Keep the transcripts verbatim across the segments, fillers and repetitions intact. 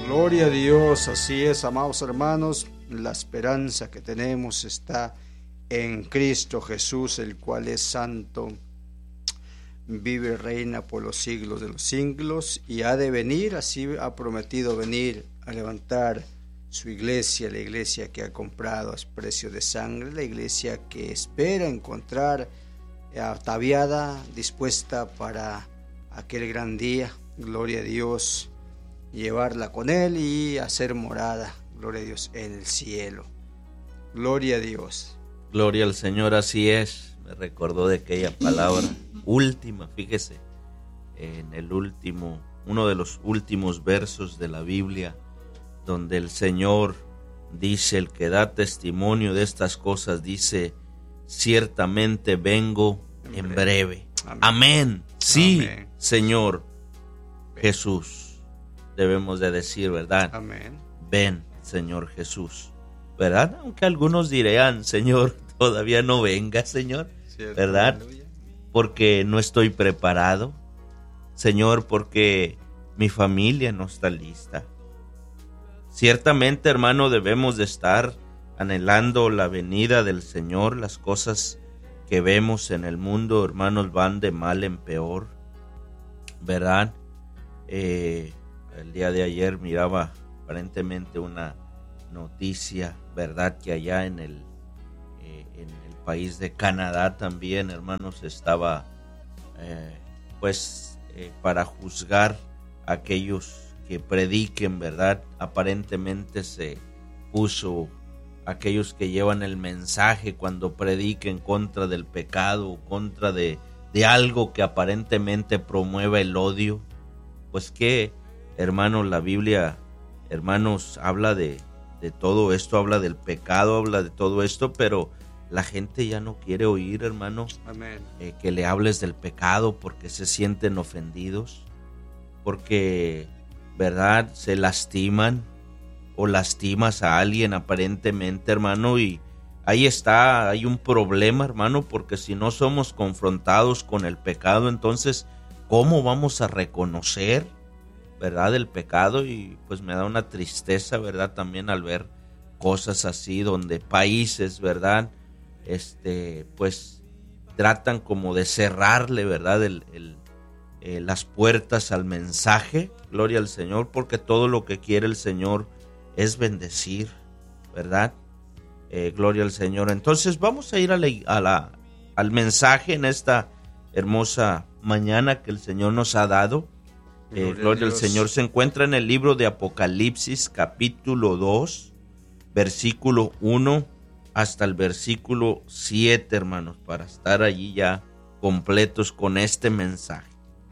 Gloria a Dios, así es, amados hermanos, la esperanza que tenemos está en Cristo Jesús, el cual es santo, vive y reina por los siglos de los siglos y ha de venir, así ha prometido venir a levantar su iglesia, la iglesia que ha comprado a precio de sangre, la iglesia que espera encontrar ataviada, dispuesta para aquel gran día. Gloria a Dios, llevarla con Él y hacer morada, gloria a Dios, en el cielo. Gloria a Dios. Gloria al Señor, así es. Me recordó de aquella palabra última, fíjese, en el último, uno de los últimos versos de la Biblia, donde el Señor dice, el que da testimonio de estas cosas, dice, ciertamente vengo en breve. breve. Amén. Amén. Sí, Amén. Señor Jesús. Debemos de decir, ¿verdad? Amén. Ven, Señor Jesús, ¿verdad? Aunque algunos dirán, Señor, todavía no venga, Señor, ¿cierto? ¿Verdad? Aleluya. Porque no estoy preparado, Señor, porque mi familia no está lista. Ciertamente, hermano, debemos de estar anhelando la venida del Señor. Las cosas que vemos en el mundo, hermanos, van de mal en peor, ¿verdad? Eh, el día de ayer miraba aparentemente una noticia, ¿verdad? Que allá en el, eh, en el país de Canadá también, hermanos, estaba eh, pues eh, para juzgar a aquellos que prediquen, ¿verdad? Aparentemente se puso aquellos que llevan el mensaje cuando prediquen contra del pecado, contra de, de algo que aparentemente promueva el odio. Pues que, hermanos, la Biblia, hermanos, habla de, de todo esto, habla del pecado, habla de todo esto, pero la gente ya no quiere oír, hermano, Amén. Eh, que le hables del pecado porque se sienten ofendidos, porque, ¿verdad?, se lastiman o lastimas a alguien aparentemente, hermano, y ahí está, hay un problema, hermano, porque si no somos confrontados con el pecado, entonces, ¿cómo vamos a reconocer, verdad, el pecado? Y pues me da una tristeza, verdad, también al ver cosas así, donde países, verdad, este, pues tratan como de cerrarle, verdad, el, el Eh, las puertas al mensaje. Gloria al Señor, porque todo lo que quiere el Señor es bendecir, ¿verdad? Eh, gloria al Señor. Entonces vamos a ir a la, a la, al mensaje en esta hermosa mañana que el Señor nos ha dado. Eh, gloria gloria al Señor. Se encuentra en el libro de Apocalipsis, capítulo dos, versículo uno hasta el versículo siete, hermanos, para estar allí ya completos con este mensaje.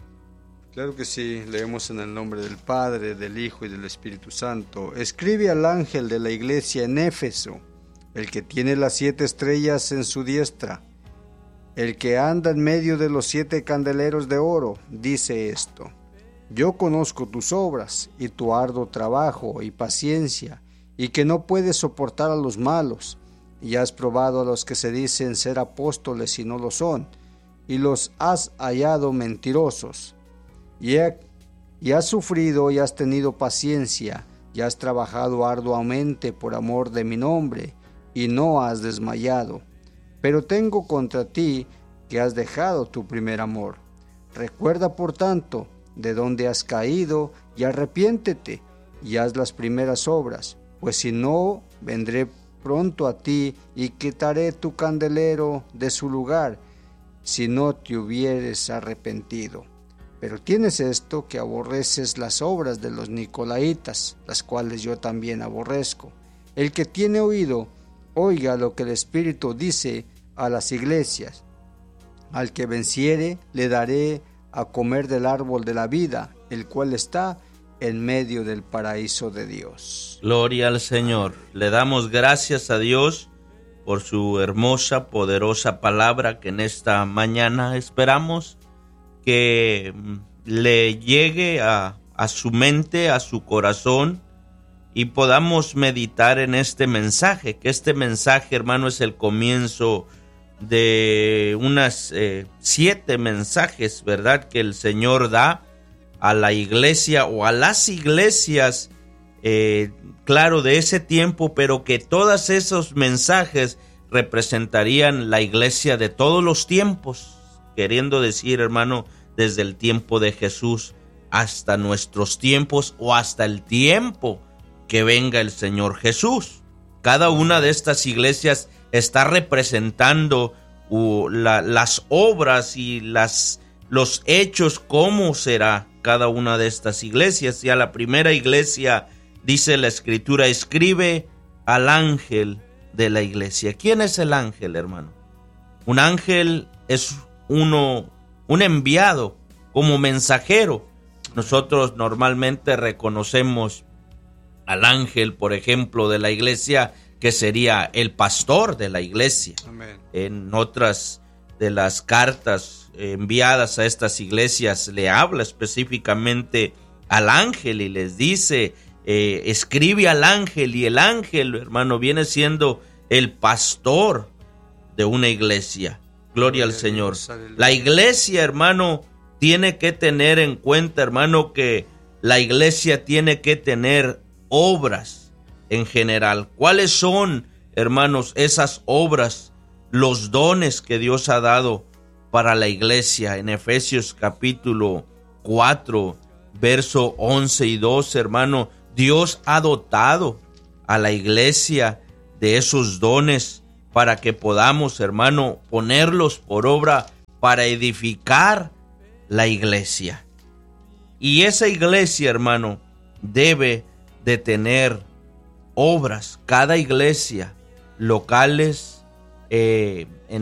Claro que sí, leemos en el nombre del Padre, del Hijo y del Espíritu Santo. Escribe al ángel de la iglesia en Éfeso, el que tiene las siete estrellas en su diestra, el que anda en medio de los siete candeleros de oro, dice esto: yo conozco tus obras y tu arduo trabajo y paciencia, y que no puedes soportar a los malos, y has probado a los que se dicen ser apóstoles y no lo son, y los has hallado mentirosos. Y, he, y has sufrido y has tenido paciencia, y has trabajado arduamente por amor de mi nombre, y no has desmayado. Pero tengo contra ti que has dejado tu primer amor. Recuerda, por tanto, de dónde has caído, y arrepiéntete, y haz las primeras obras, pues si no, vendré pronto a ti, y quitaré tu candelero de su lugar, si no te hubieres arrepentido. Pero tienes esto, que aborreces las obras de los nicolaitas, las cuales yo también aborrezco. El que tiene oído, oiga lo que el Espíritu dice a las iglesias. Al que venciere, le daré a comer del árbol de la vida, el cual está en medio del paraíso de Dios. Gloria al Señor. Le damos gracias a Dios por su hermosa, poderosa palabra que en esta mañana esperamos que le llegue a, a su mente, a su corazón, y podamos meditar en este mensaje, que este mensaje, hermano, es el comienzo de unas eh, siete mensajes, ¿verdad?, que el Señor da a la iglesia o a las iglesias eh, claro, de ese tiempo, pero que todos esos mensajes representarían la iglesia de todos los tiempos, queriendo decir, hermano, desde el tiempo de Jesús hasta nuestros tiempos o hasta el tiempo que venga el Señor Jesús. Cada una de estas iglesias está representando uh, la, las obras y las, los hechos, cómo será cada una de estas iglesias. Y a la primera iglesia, dice la Escritura, escribe al ángel de la iglesia. ¿Quién es el ángel, hermano? Un ángel es uno, un enviado como mensajero. Nosotros normalmente reconocemos al ángel, por ejemplo, de la iglesia, que sería el pastor de la iglesia. Amén. En otras de las cartas enviadas a estas iglesias le habla específicamente al ángel y les dice, eh, escribe al ángel, y el ángel, hermano, viene siendo el pastor de una iglesia. Gloria al Señor. La iglesia, hermano, tiene que tener en cuenta, hermano, que la iglesia tiene que tener obras en general. ¿Cuáles son, hermanos, esas obras? Los dones que Dios ha dado para la iglesia. En Efesios capítulo cuatro, verso once y doce, hermano, Dios ha dotado a la iglesia de esos dones para que podamos, hermano, ponerlos por obra para edificar la iglesia. Y esa iglesia, hermano, debe de tener obras. Cada iglesia, locales, eh, en